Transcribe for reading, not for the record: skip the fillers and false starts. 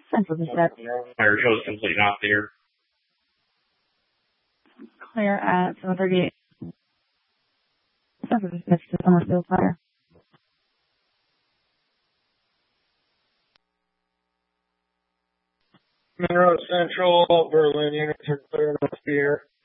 Central Dispatch. Fire show is complete, not there. Clear at 738. Central Dispatch to Summerfield Fire. Monroe Central, Berlin units are clear enough here.